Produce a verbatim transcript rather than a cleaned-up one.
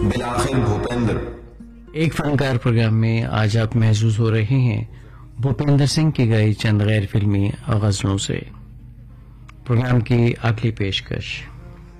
बिलाखिर भूपेंद्र। एक फनकार प्रोग्राम में आज आप महसूस हो रहे हैं भूपेंद्र सिंह की गाई चंद गैर फिल्मी गजलों से। प्रोग्राम की अगली पेशकश